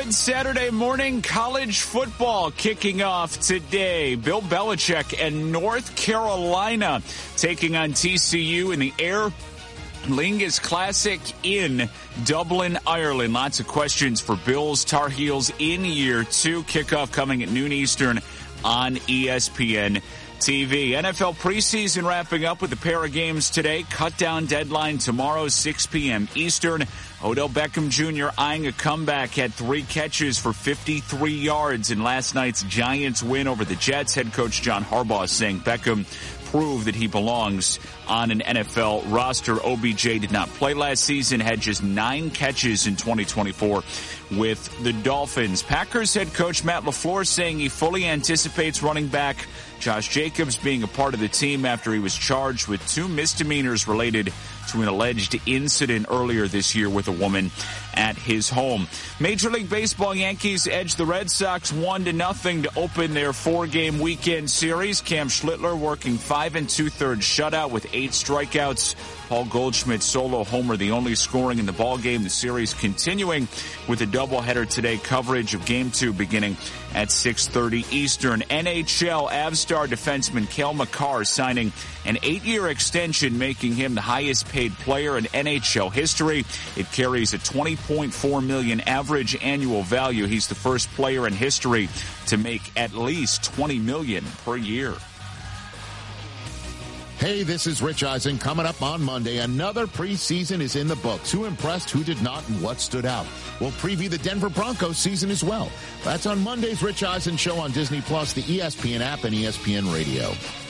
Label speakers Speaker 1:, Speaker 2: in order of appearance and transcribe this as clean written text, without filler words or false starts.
Speaker 1: Good Saturday morning. College football kicking off today. Bill Belichick and North Carolina taking on TCU in the Aer Lingus Classic in Dublin, Ireland. Lots of questions for Bills Tar Heels in year two. Kickoff coming at noon Eastern on ESPN TV. NFL preseason wrapping up with a pair of games today. Cut down deadline tomorrow, 6 p.m. Eastern. Odell Beckham Jr. eyeing a comeback, had 3 catches for 53 yards in last night's Giants win over the Jets. Head coach John Harbaugh saying Beckham proved that he belongs on an NFL roster. OBJ did not play last season, had just 9 catches in 2024 with the Dolphins. Packers head coach Matt LaFleur saying he fully anticipates running back Josh Jacobs being a part of the team after he was charged with 2 misdemeanors related to an alleged incident earlier this year with a woman at his home. Major League Baseball Yankees edged the Red Sox 1-0 to open their 4-game weekend series. Cam Schlittler working 5 2/3 shutout with 8 strikeouts. Paul Goldschmidt solo homer, the only scoring in the ballgame. The series continuing with a doubleheader today. Coverage of Game 2 beginning at 6:30 Eastern. NHL Avstar defenseman Cale Makar signing an 8-year extension, making him the highest paid player in NHL history. It carries a $20.4 million average annual value. He's the first player in history to make at least $20 million per year.
Speaker 2: Hey, this is Rich Eisen. Coming up on Monday, another preseason is in the books. Who impressed, who did not, and what stood out? We'll preview the Denver Broncos season as well. That's on Monday's Rich Eisen Show on Disney+, the ESPN app, and ESPN Radio.